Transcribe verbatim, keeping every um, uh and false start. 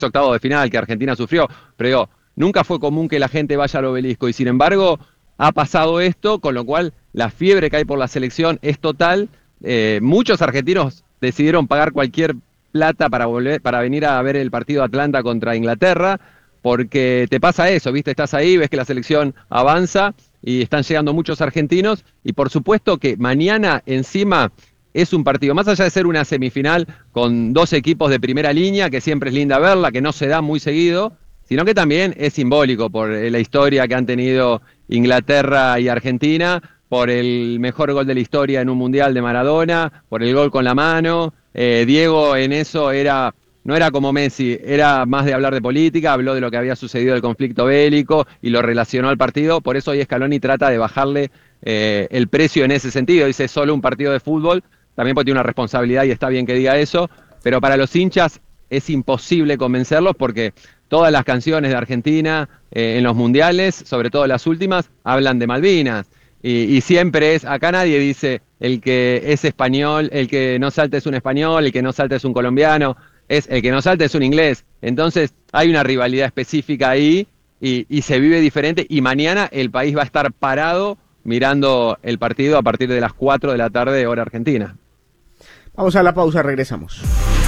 octavos de final que Argentina sufrió, pero digo, nunca fue común que la gente vaya al Obelisco y sin embargo ha pasado esto, con lo cual la fiebre que hay por la selección es total. Eh, muchos argentinos decidieron pagar cualquier plata para volver, para venir a ver el partido de Atlanta contra Inglaterra, porque te pasa eso, ¿viste? Estás ahí, ves que la selección avanza y están llegando muchos argentinos y por supuesto que mañana encima es un partido, más allá de ser una semifinal con dos equipos de primera línea, que siempre es linda verla, que no se da muy seguido, sino que también es simbólico por la historia que han tenido Inglaterra y Argentina, por el mejor gol de la historia en un mundial de Maradona, por el gol con la mano. Eh, Diego en eso era, no era como Messi, era más de hablar de política, habló de lo que había sucedido del conflicto bélico y lo relacionó al partido, por eso hoy Scaloni trata de bajarle eh, el precio en ese sentido, dice solo un partido de fútbol, también porque tiene una responsabilidad y está bien que diga eso, pero para los hinchas es imposible convencerlos porque todas las canciones de Argentina eh, en los mundiales, sobre todo las últimas, hablan de Malvinas. Y, y siempre es, acá nadie dice el que es español, el que no salta es un español, el que no salta es un colombiano, es el que no salta es un inglés. Entonces hay una rivalidad específica ahí y, y se vive diferente y mañana el país va a estar parado mirando el partido a partir de las cuatro de la tarde hora argentina. Vamos a la pausa, regresamos.